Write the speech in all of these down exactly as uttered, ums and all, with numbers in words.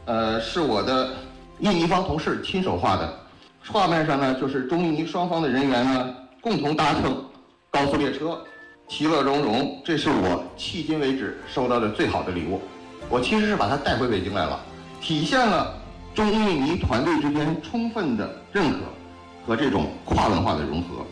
呃，是我的印尼方同事亲手画的。画面上呢，就是中印尼双方的人员呢共同搭乘高速列车，其乐融融。这是我迄今为止收到的最好的礼物。我其实是把它带回北京来了，体现了中印尼团队之间充分的认可和这种跨文化的融合。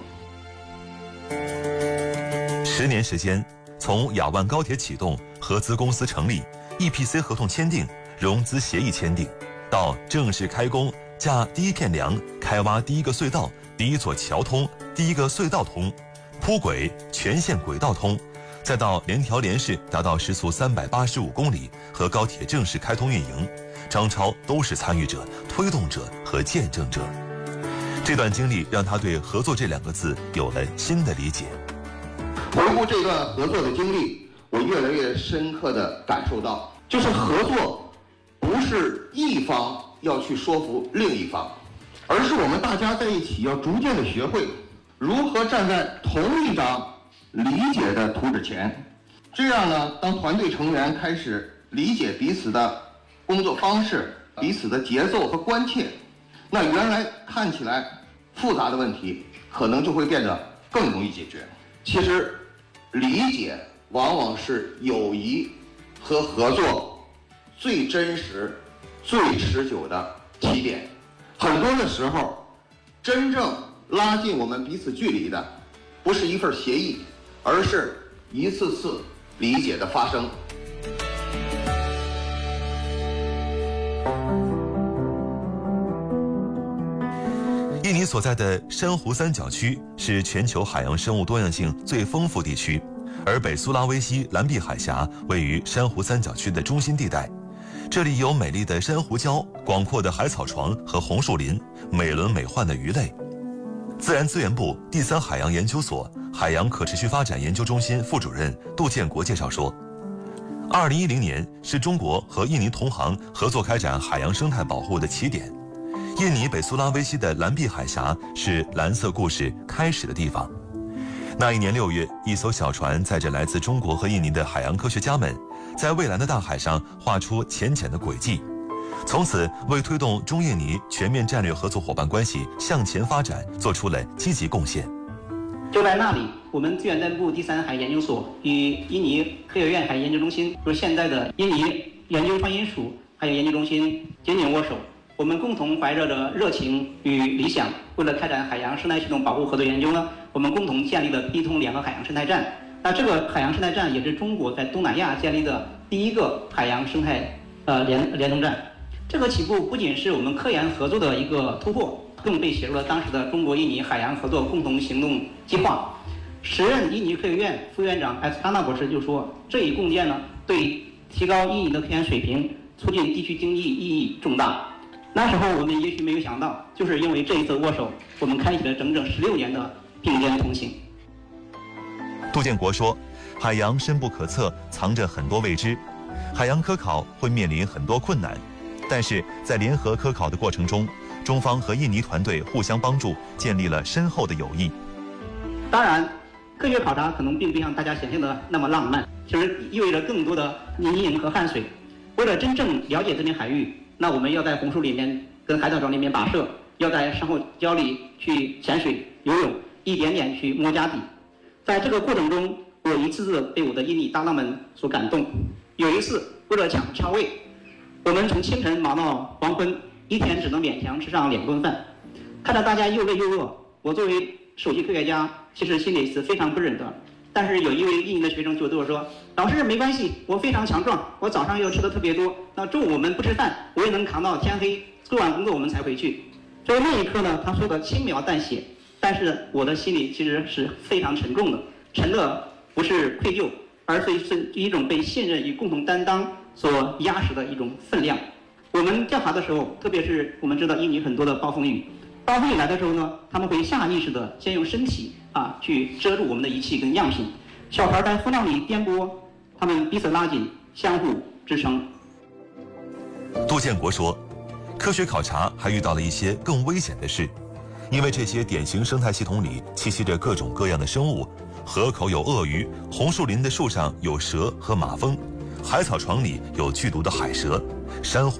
十年时间，从雅万高铁启动、合资公司成立、E P C 合同签订、融资协议签订，到正式开工、架第一片梁、开挖第一个隧道、第一座桥通、第一个隧道通、铺轨、全线轨道通，再到联调联试达到时速三百八十五公里和高铁正式开通运营，张超都是参与者、推动者和见证者。这段经历让他对合作这两个字有了新的理解。 回顾这段合作的经历，我越来越深刻地感受到，就是合作不是一方要去说服另一方，而是我们大家在一起要逐渐地学会如何站在同一张理解的图纸前。这样呢，当团队成员开始理解彼此的工作方式、彼此的节奏和关切，那原来看起来复杂的问题可能就会变得更容易解决。其实理解往往是友谊和合作最真实、最持久的起点。很多的时候，真正拉近我们彼此距离的，不是一份协议，而是一次次理解的发生。 印尼所在的珊瑚三角区是全球海洋生物多样性最丰富地区，而北苏拉威西蓝碧海峡位于珊瑚三角区的中心地带。这里有美丽的珊瑚礁、广阔的海草床和红树林、美轮美奂的鱼类。自然资源部第三海洋研究所海洋可持续发展研究中心副主任杜建国介绍说，二零一零年是中国和印尼同行合作开展海洋生态保护的起点。印尼北苏拉威西的蓝碧海峡是蓝色故事开始的地方。那一年六月，一艘小船载着来自中国和印尼的海洋科学家们，在蔚蓝的大海上画出浅浅的轨迹，从此为推动中印尼全面战略合作伙伴关系向前发展做出了积极贡献。 就在那里，我们资源站部第三海研究所与印尼科学院海研究中心，就是现在的印尼研究创新署还有研究中心紧紧握手。我们共同怀着着热情与理想，为了开展海洋生态系统保护合作研究呢，我们共同建立了逼通联合海洋生态站。那这个海洋生态站也是中国在东南亚建立的第一个海洋生态呃联联通站。这个起步不仅是我们科研合作的一个突破，更被写入了当时的中国印尼海洋合作共同行动计划。时任印尼科学院副院长埃斯卡纳博士就说，这一共建呢，对提高印尼的科研水平、促进地区经济意义重大。那时候我们也许没有想到，就是因为这一次握手，我们开启了整整十六年的并肩同行。 杜建国说，海洋深不可测，藏着很多未知，海洋科考会面临很多困难，但是在联合科考的过程中，中方和印尼团队互相帮助，建立了深厚的友谊。 当然，科学考察可能并不像大家想象的那么浪漫，其实意味着更多的泥泞和汗水。为了真正了解这片海域，那我们要在红树里面跟海草床里面跋涉，要在珊瑚礁里去潜水游泳，一点点去摸家底。在这个过程中，我一次次被我的印尼搭档们所感动。有一次为了抢超位，我们从清晨忙到黄昏，一天只能勉强吃上两顿饭。看着大家又累又饿，我作为首席科学家，其实心里是非常不忍的。但是有一位印尼的学生就对我说，老师没关系，我非常强壮，我早上又吃的特别多，那中午我们不吃饭，我也能扛到天黑，做完工作我们才回去。所以那一刻呢，他说的轻描淡写，但是我的心里其实是非常沉重的，沉的不是愧疚，而是是一种被信任与共同担当所压实的一种分量。我们调查的时候，特别是我们知道印尼很多的暴风雨，暴风雨来的时候呢，他们会下意识的先用身体啊去遮住我们的仪器跟样品，小船在风浪里颠簸，他们彼此拉紧，相互支撑。 杜建国说，科学考察还遇到了一些更危险的事，因为这些典型生态系统里栖息着各种各样的生物，河口有鳄鱼，红树林的树上有蛇和马蜂，海草床里有剧毒的海蛇，珊瑚